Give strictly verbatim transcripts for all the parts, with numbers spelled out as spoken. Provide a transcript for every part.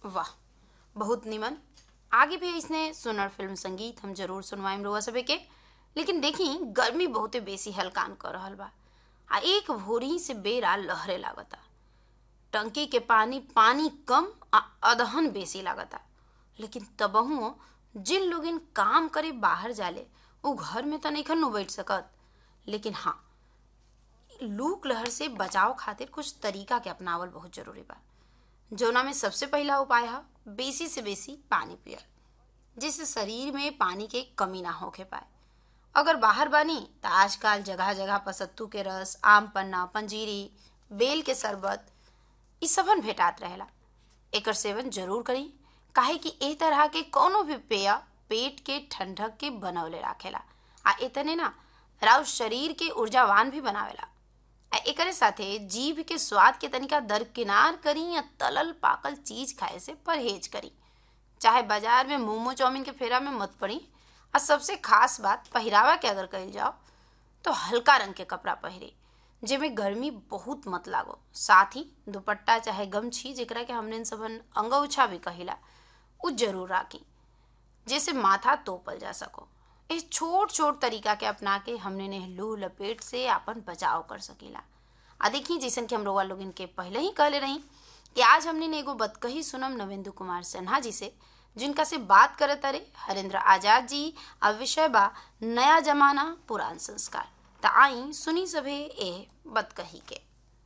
वाह, बहुत निमन। आगे भी इसने सुनर फिल्म संगीत हम जरूर सुनवाएम रउआ सभे के। लेकिन देखी गर्मी बहुते बेसी हलकान कर रहल बा आ एक भोरी से बेरा लहरे लागता। टंकी के पानी पानी कम आ अदहन बेसी लागता। लेकिन तबहुओ जिन लोगिन काम करे बाहर जाले वो घर में तो नहीं नु बैठ सकत। लेकिन हाँ, लूक लहर से बचाव खातिर कुछ तरीका के अपनावल बहुत जरूरी बा। जौना में सबसे पहला उपाय है बेसी से बेसी पानी पियल, जिससे शरीर में पानी के कमी ना होके पाए। अगर बाहर बानी तो आजकल जगह जगह पर सत्तू के रस, आम पन्ना, पंजीरी, बेल के शरबत इ सबन भेटात रहेला। एकर सेवन जरूर करी, काहे कि ए तरह के कोनो भी पेय पेट के ठंडक के बनवले राखेला आ इतने ना राउ शरीर के ऊर्जावान भी बनावेला। आ एकरे साथे जीभ के स्वाद के तनिका दरकिनार करी या तलल पाकल चीज खाए से परहेज करी। चाहे बाजार में मोमो चाउमीन के फेरा में मत पड़ी। और सबसे खास बात पहरावा के अगर कही जाओ तो हल्का रंग के कपड़ा पहरे, जेमें गर्मी बहुत मत लागो। साथ ही दुपट्टा चाहे गमछी, जेकरा के हमने सबन अंगौछा भी कहिला, उ जरूर राखी, जैसे माथा तोपल जा सको। इस छोट छोट तरीका के अपना के हमने ने लू लपेट से अपन बचाव कर सकीला। आ देखी जैसन कि हम लोग लोग इनके पहले ही कहले रही कि आज हमने ने एगो बतकही सुनम नवेंदु कुमार सिन्हा जी से, जिनका से बात करत अरे हरेंद्र आजाद जी। अब विषय बा नया जमाना पुरान संस्कार। त आई सुनी सभे ए बतकही के।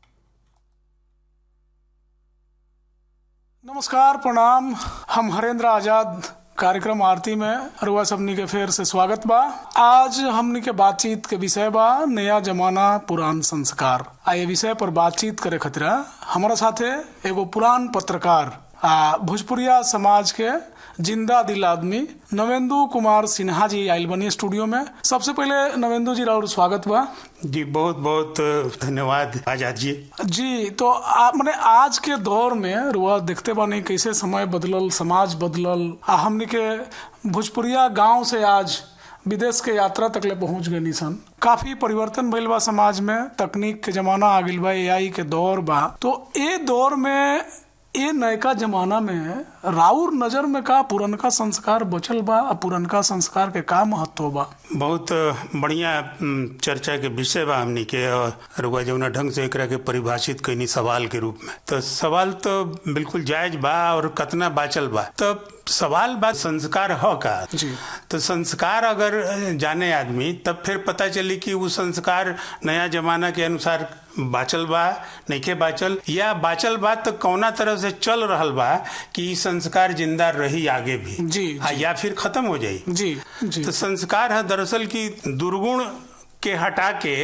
नमस्कार, प्रणाम। हम हरेंद्र आजाद कार्यक्रम आरती में रुआ सबनी के फेर से स्वागत बा। आज हमनी के बातचीत के विषय बा नया जमाना पुरान संस्कार। आ ये विषय पर बातचीत करे खातिर हमारा साथे एगो पुरान पत्रकार आ भोजपुरिया समाज के जिंदा दिल आदमी नवेंदु कुमार सिन्हा जी आइल बनी स्टूडियो में। सबसे पहले नवेंदु जी राउर स्वागत बा जी। बहुत बहुत धन्यवाद आजाद जी। जी, तो मैंने आज के दौर में रुआ देखते बानी कैसे समय बदलल, समाज बदलल आ हमनी के भोजपुरिया गांव से आज विदेश के यात्रा तक ले पहुंच गए निसन। काफी परिवर्तन भइल बा समाज में, तकनीक के जमाना आ गइल बा, एआई के दौर बा। तो ए दौर में ये नयका जमाना में राउर नजर में का पुरनका संस्कार बचल बा, पुरनका संस्कार के का महत्व बा? बहुत बढ़िया चर्चा के विषय बा हमनी के, और रुआ जौना ढंग से एकरा के परिभाषित कईनी सवाल के रूप में। तो सवाल तो बिल्कुल जायज बा और कतना बाचल बा। तो सवाल बात संस्कार हो का जी। तो संस्कार अगर जाने आदमी तब फिर पता चली कि वो संस्कार नया जमाना के अनुसार बाचल बा नइखे बाचल, या बाचल बा तो कौना तरह से चल रहल बा कि संस्कार जिंदा रही आगे भी जी, हाँ, जी। या फिर खत्म हो जाई जी, जी। तो संस्कार है दरअसल की दुर्गुण के हटा के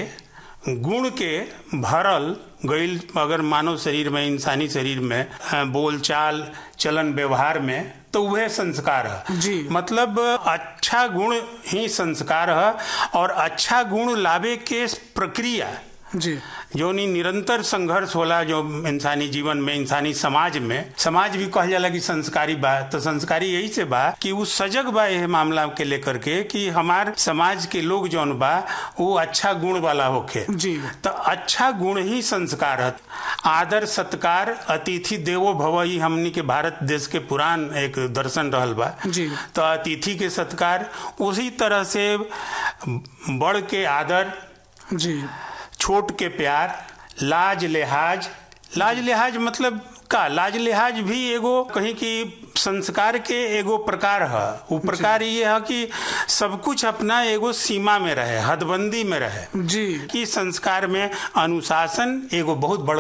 गुण के भरल गईल अगर मानव शरीर में, इंसानी शरीर में बोल चाल चलन व्यवहार में, तो वह संस्कार है जी। मतलब अच्छा गुण ही संस्कार है। और अच्छा गुण लावे के प्रक्रिया जी जो नी निरंतर संघर्ष होला, जो इंसानी जीवन में, इंसानी समाज में, समाज भी कह जाला कि संस्कारी बा। तो संस्कारी यही से बा कि वो सजग बा यह मामला के लेकर के कि हमार समाज के लोग जौन बा वो अच्छा गुण वाला होके जी। तो अच्छा गुण ही संस्कार है। आदर सत्कार, अतिथि देवो भव, ही हमनी के भारत देश के पुरान एक दर्शन रहल बा जी। तो अतिथि के सत्कार, उसी तरह से बड़ के आदर जी, छोट के प्यार, लाज लिहाज। लाज लिहाज मतलब का? लाज लिहाज भी एगो कहीं की संस्कार के एगो प्रकार है। वो प्रकार ये है कि सब कुछ अपना एगो सीमा में रहे, हदबंदी में रहे जी। कि संस्कार में अनुशासन एगो बहुत बड़